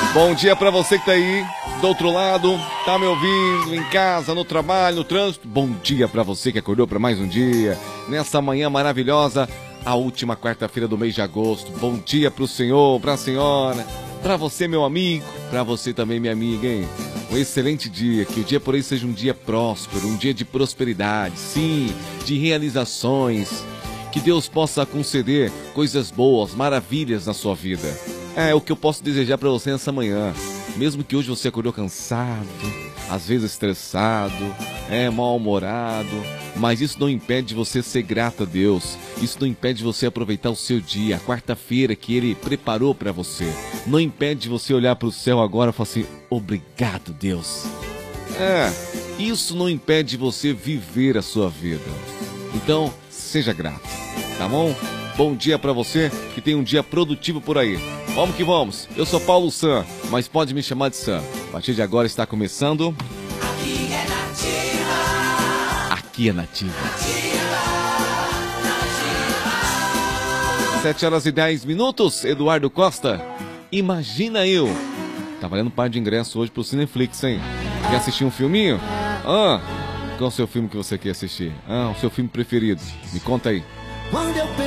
Bom dia pra você que tá aí do outro lado, tá me ouvindo em casa, no trabalho, no trânsito. Bom dia pra você que acordou pra mais um dia, nessa manhã maravilhosa, a última quarta-feira do mês de agosto. Bom dia pro senhor, pra senhora, pra você, meu amigo, pra você também, minha amiga, hein? Um excelente dia, que o dia por aí seja um dia próspero, um dia de prosperidade, sim, de realizações. Que Deus possa conceder coisas boas, maravilhas na sua vida. É o que eu posso desejar para você nessa manhã. Mesmo que hoje você acordou cansado, às vezes estressado, mal-humorado, mas isso não impede de você ser grato a Deus. Isso não impede de você aproveitar o seu dia, a quarta-feira que Ele preparou para você. Não impede de você olhar para o céu agora e falar assim, obrigado, Deus. Isso não impede de você viver a sua vida. Então, seja grato, tá bom? Bom dia pra você, que tem um dia produtivo por aí. Vamos que vamos, eu sou Paulo Sam, mas pode me chamar de Sam. A partir de agora está começando... Aqui é Nativa. Aqui é Nativa. 7h10, Eduardo Costa. Imagina eu. Tá valendo um par de ingressos hoje pro Cineflix, hein? Quer assistir um filminho? Qual é o seu filme que você quer assistir? O seu filme preferido? Me conta aí.